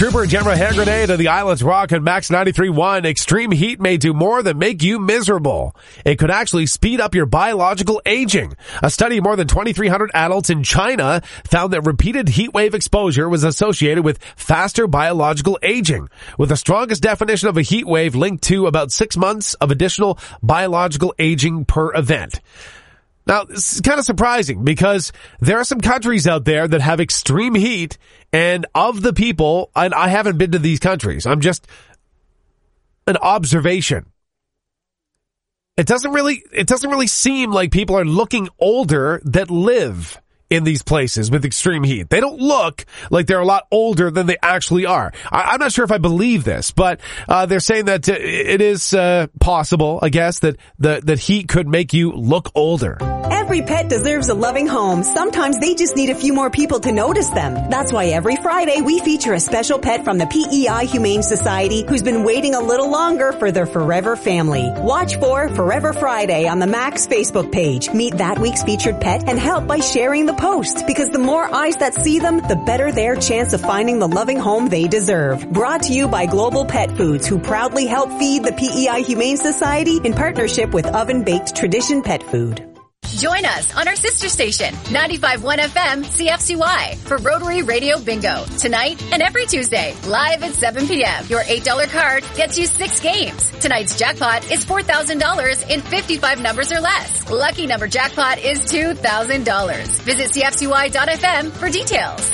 Trooper Gemma hand grenade of the Islands Rock and Max 93.1. Extreme heat may do more than make you miserable. It could actually speed up your biological aging. A study of more than 2,300 adults in China found that repeated heat wave exposure was associated with faster biological aging, with the strongest definition of a heat wave linked to about 6 months of additional biological aging per event. Now, this is kind of surprising because there are some countries out there that have extreme heat, and of the people, and I haven't been to these countries, I'm just an observation. It doesn't really seem like people are looking older that live in these places with extreme heat. They don't look like they're a lot older than they actually are. I'm not sure if I believe this, but they're saying that it is possible, I guess, that heat could make you look older. Every pet deserves a loving home. Sometimes they just need a few more people to notice them. That's why every Friday we feature a special pet from the PEI Humane Society who's been waiting a little longer for their forever family. Watch for Forever Friday on the Max Facebook page. Meet that week's featured pet and help by sharing the post, because the more eyes that see them, the better their chance of finding the loving home they deserve. Brought to you by Global Pet Foods, who proudly help feed the PEI Humane Society in partnership with Oven Baked Tradition Pet Food. Join us on our sister station, 95.1 FM CFCY, for Rotary Radio Bingo, tonight and every Tuesday, live at 7 p.m. Your $8 card gets you 6 games. Tonight's jackpot is $4,000 in 55 numbers or less. Lucky number jackpot is $2,000. Visit CFCY.FM for details.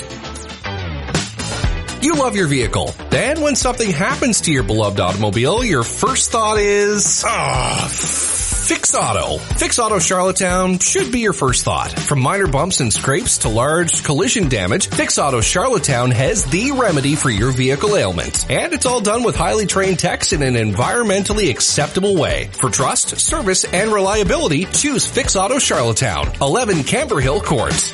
You love your vehicle, and when something happens to your beloved automobile, your first thought is, Fix Auto. Fix Auto Charlottetown should be your first thought. From minor bumps and scrapes to large collision damage, Fix Auto Charlottetown has the remedy for your vehicle ailment. And it's all done with highly trained techs in an environmentally acceptable way. For trust, service, and reliability, choose Fix Auto Charlottetown, 11 Camber Hill Court.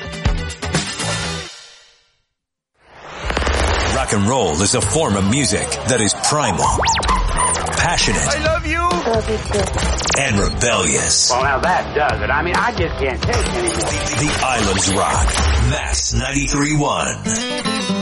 Rock and roll is a form of music that is primal, passionate, I love you, and rebellious. Well, now that does it. I mean, I just can't take it anymore. The Islands Rock, Mass 93.1.